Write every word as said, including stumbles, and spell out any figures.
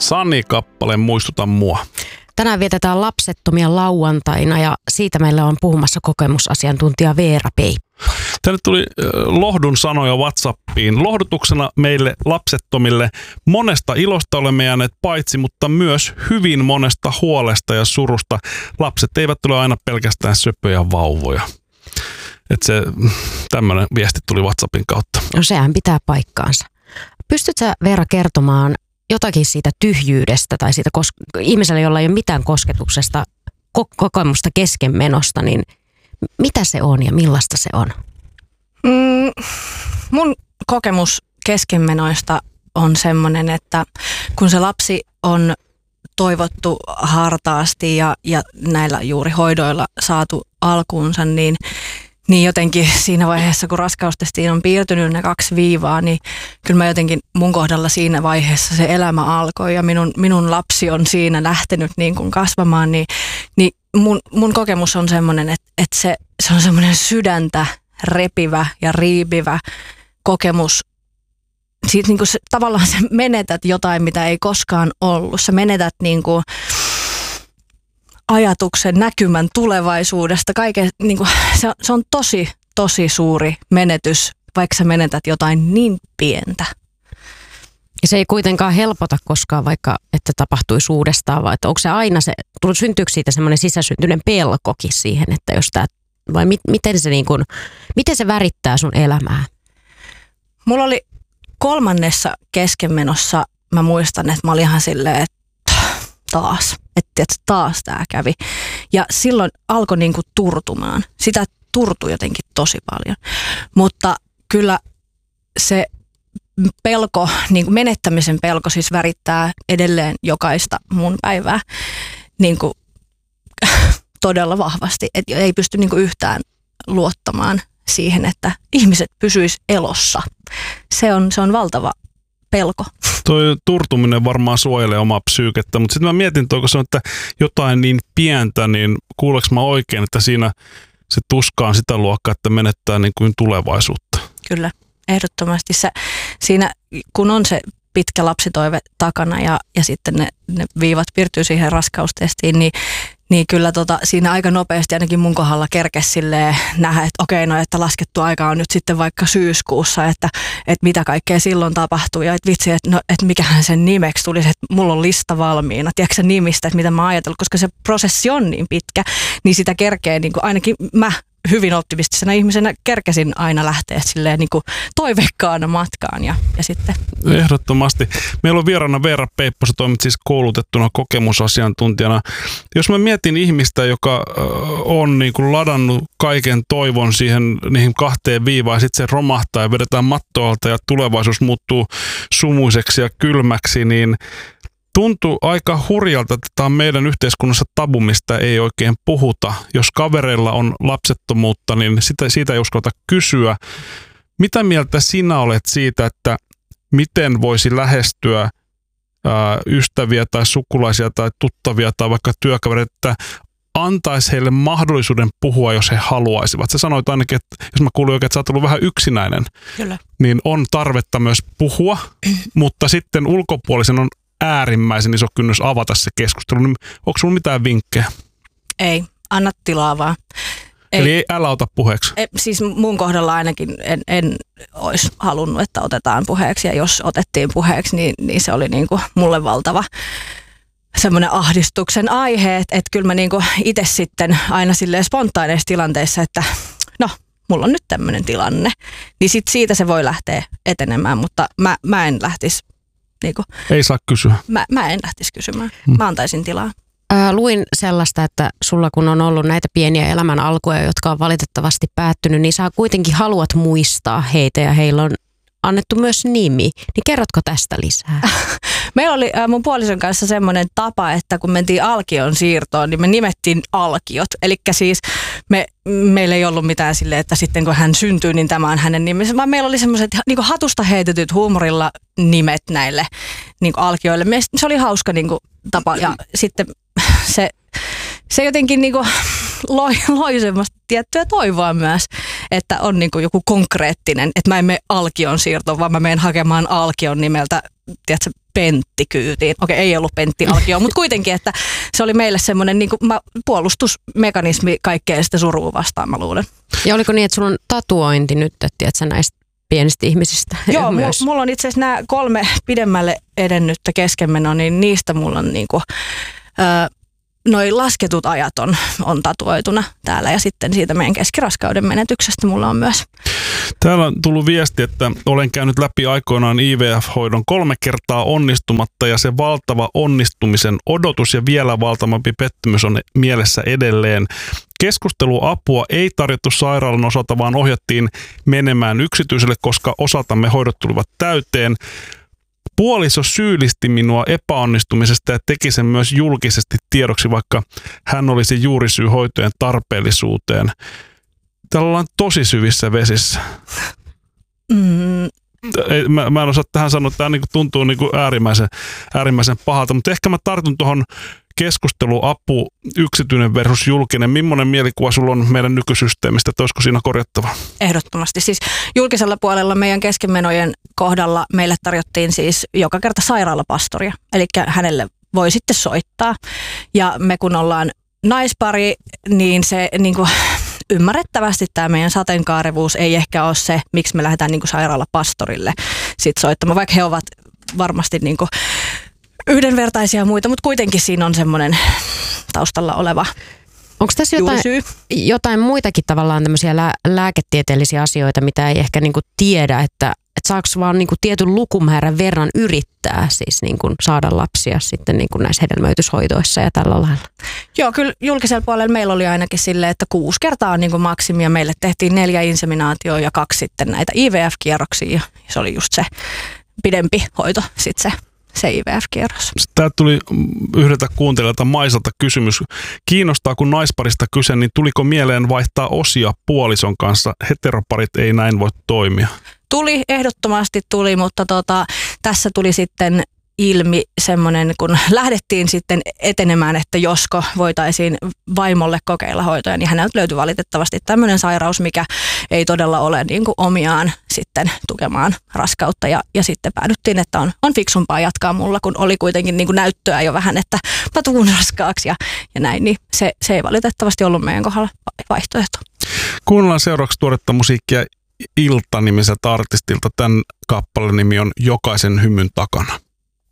Sani-kappale Muistuta mua. Tänään vietetään lapsettomia lauantaina ja siitä meillä on puhumassa kokemusasiantuntija Veera Peippo. Tänne tuli lohdun sanoja WhatsAppiin. Lohdutuksena meille lapsettomille monesta ilosta olemme jääneet paitsi, mutta myös hyvin monesta huolesta ja surusta. Lapset eivät tule aina pelkästään söpöjä vauvoja. Että se tämmöinen viesti tuli WhatsAppin kautta. No sehän pitää paikkaansa. Pystytkö sä, Veera, kertomaan jotakin siitä tyhjyydestä tai siitä kos- ihmiselle, jolla ei ole mitään kosketuksesta, ko- kokemusta keskenmenosta, niin mitä se on ja millaista se on? Mm, mun kokemus keskenmenoista on semmoinen, että kun se lapsi on toivottu hartaasti ja, ja näillä juuri hoidoilla saatu alkuunsa, niin Niin jotenkin siinä vaiheessa, kun raskaustestiin on piirtynyt ne kaksi viivaa, niin kyllä mä jotenkin mun kohdalla siinä vaiheessa se elämä alkoi ja minun, minun lapsi on siinä lähtenyt niin kuin kasvamaan, niin, niin mun, mun kokemus on semmoinen, että, että se, se on semmoinen sydäntä repivä ja riipivä kokemus. Siitä niin kuin se, tavallaan sä menetät jotain, mitä ei koskaan ollut. Sä menetät niin kuin ajatuksen, näkymän tulevaisuudesta. Kaiken, niin kuin, se, se on tosi, tosi suuri menetys, vaikka sä menetät jotain niin pientä. Ja se ei kuitenkaan helpota koskaan, vaikka että tapahtuisi uudestaan, vai että onko se aina se, syntyykö siitä semmoinen sisäsyntyinen pelkokin siihen, että jos tämä, vai mi, miten, se niin kuin, miten se värittää sun elämää? Mulla oli kolmannessa keskenmenossa, mä muistan, että mä olin ihan silleen, että taas, että taas tää kävi. Ja silloin alkoi niinku turtumaan. Sitä turtui jotenkin tosi paljon. Mutta kyllä se pelko, niin kuin menettämisen pelko siis värittää edelleen jokaista mun päivää niin kuin, todella vahvasti. Et ei pysty niin kuin yhtään luottamaan siihen, että ihmiset pysyis elossa. Se on, se on valtava pelko. Toi turtuminen varmaan suojelee omaa psyykettä, mutta sitten mä mietin, että onko se, että jotain niin pientä, niin kuuleeko mä oikein, että siinä se tuska on sitä luokkaa, että menettää niin kuin tulevaisuutta? Kyllä, ehdottomasti. Se, siinä, kun on se pitkä lapsitoive takana ja, ja sitten ne, ne viivat piirtyy siihen raskaustestiin, niin, niin kyllä tota, siinä aika nopeasti ainakin mun kohdalla kerkesi silleen nähdä, että okei, no että laskettu aika on nyt sitten vaikka syyskuussa, että, että mitä kaikkea silloin tapahtuu ja että vitsi, että, no, että mikähän sen nimeksi tulisi, että mulla on lista valmiina, tiedätkö sä nimistä, että mitä mä ajatellut, koska se prosessi on niin pitkä, niin sitä kerkee niin kuin ainakin mä hyvin optimistisena ihmisenä kerkesin aina lähteä silleen niin kuin toiveikkaana matkaan ja, ja sitten. Ehdottomasti. Meillä on vieraana Veera Peippo, sä toimit siis koulutettuna kokemusasiantuntijana. Jos mä mietin ihmistä, joka on niin kuin ladannut kaiken toivon siihen niihin kahteen viivaan ja sitten se romahtaa ja vedetään matto alta ja tulevaisuus muuttuu sumuiseksi ja kylmäksi, niin tuntuu aika hurjalta, että tämä on meidän yhteiskunnassa tabu, mistä ei oikein puhuta. Jos kavereilla on lapsettomuutta, niin sitä, siitä ei uskota kysyä. Mitä mieltä sinä olet siitä, että miten voisi lähestyä ää, ystäviä tai sukulaisia tai tuttavia tai vaikka työkavereita, että antaisi heille mahdollisuuden puhua, jos he haluaisivat? Sä sanoit ainakin, että jos mä kuulin oikein, että sä oot ollut vähän yksinäinen, Kyllä. niin on tarvetta myös puhua, mutta sitten ulkopuolisen on äärimmäisen iso kynnys avata se keskustelu. Onko sinulla mitään vinkkejä? Ei, anna tilaa vaan. Ei. Eli ei, älä ota puheeksi? Ei, siis mun kohdalla ainakin en, en olisi halunnut, että otetaan puheeksi. Ja jos otettiin puheeksi, niin, niin se oli niinku mulle valtava semmoinen ahdistuksen aihe. Että et kyllä mä niinku itse sitten aina silleen spontaaneissa tilanteissa, että no, mulla on nyt tämmöinen tilanne. Niin sit siitä se voi lähteä etenemään, mutta mä, mä en lähtisi Niinku, ei saa kysyä. Mä, mä en lähtisi kysymään. Mä antaisin tilaa. Ää, luin sellaista, että sulla kun on ollut näitä pieniä elämän alkuja, jotka on valitettavasti päättynyt, niin sä kuitenkin haluat muistaa heitä ja heillä on annettu myös nimi. Niin kerrotko tästä lisää? Meillä oli äh, mun puolison kanssa semmoinen tapa, että kun mentiin Alkion siirtoon, niin me nimettiin Alkiot. Eli siis me, meillä ei ollut mitään silleen, että sitten kun hän syntyy, niin tämä on hänen nimensä. Vaan meillä oli semmoiset niin kuin hatusta heitetyt huumorilla nimet näille niin kuin Alkioille. Mielestäni se oli hauska niin kuin, tapa ja sitten se, se jotenkin niin kuin, loi, loi semmoista tiettyä toivoa myös, että on niin kuin joku konkreettinen, että mä en mene Alkion siirtoon, vaan mä menen hakemaan Alkion nimeltä, tiedätkö, Pentti kyytiin. Okei, ei ollut Pentti Alkio, mutta kuitenkin, että se oli meille semmoinen niin kuin puolustusmekanismi kaikkea sitä surua vastaan, mä luulen. Ja oliko niin, että sulla on tatuointi nyt, että näistä pienistä ihmisistä? Joo, myös. Mulla on itse asiassa nämä kolme pidemmälle edennyttä keskenmenoa, niin niistä mulla on niin kuin, öö, noi lasketut ajat on, on tatuoituna täällä ja sitten siitä meidän keskiraskauden menetyksestä mulla on myös. Täällä on tullut viesti, että olen käynyt läpi aikoinaan I V F-hoidon kolme kertaa onnistumatta ja se valtava onnistumisen odotus ja vielä valtavampi pettymys on mielessä edelleen. Keskusteluapua ei tarjottu sairaalan osalta, vaan ohjattiin menemään yksityiselle, koska osaltamme hoidot tulivat täyteen. Puoliso syyllisti minua epäonnistumisesta ja teki sen myös julkisesti tiedoksi, vaikka hän olisi juurisyy hoitojen tarpeellisuuteen. Täällä ollaan tosi syvissä vesissä. Mm. Ei, mä, mä en osaa tähän sanoa, että tämä niin tuntuu niin äärimmäisen, äärimmäisen pahalta, mutta ehkä mä tartun tuohon keskusteluapu yksityinen versus julkinen. Millainen mielikuva sulla on meidän nykysysteemistä, että olisiko siinä korjattavaa? Ehdottomasti. Siis julkisella puolella meidän keskenmenojen kohdalla meille tarjottiin siis joka kerta sairaalapastoria. Eli hänelle voi sitten soittaa. Ja me kun ollaan naispari, niin se niin kuin, ymmärrettävästi tämä meidän sateenkaarevuus ei ehkä ole se, miksi me lähdetään niin kuin sairaalapastorille sit soittamaan, vaikka he ovat varmasti niin kuin yhdenvertaisia ja muita, mutta kuitenkin siinä on semmoinen taustalla oleva Onko tässä jotain, jotain muitakin tavallaan tämmöisiä lää, lääketieteellisiä asioita, mitä ei ehkä niinku tiedä, että, että saako vaan niinku tietyn lukumäärän verran yrittää siis niinku saada lapsia sitten niinku näissä hedelmöityshoidoissa ja tällä lailla? Joo, kyllä julkisella puolella meillä oli ainakin silleen, että kuusi kertaa on niinku maksimi ja meille tehtiin neljä inseminaatioa ja kaksi sitten näitä I V F-kierroksia ja se oli just se pidempi hoito sitten se. se I V F-kierros. Tämä tuli yhdeltä kuuntelijalta Maisalta kysymys. Kiinnostaa, kun naisparista kyse, niin tuliko mieleen vaihtaa osia puolison kanssa? Heteroparit ei näin voi toimia. Tuli, ehdottomasti tuli, mutta tota, tässä tuli sitten ilmi semmoinen, kun lähdettiin sitten etenemään, että josko voitaisiin vaimolle kokeilla hoitoja, niin häneltä löytyi valitettavasti tämmöinen sairaus, mikä ei todella ole niin kuin omiaan sitten tukemaan raskautta. Ja, ja sitten päädyttiin, että on, on fiksumpaa jatkaa mulla, kun oli kuitenkin niin kuin näyttöä jo vähän, että mä tuun raskaaksi ja, ja näin. Niin se, se ei valitettavasti ollut meidän kohdalla vaihtoehto. Kuunnellaan seuraavaksi tuoretta musiikkia Ilta-nimiseltä artistilta. Tämän kappaleen nimi on Jokaisen hymyn takana.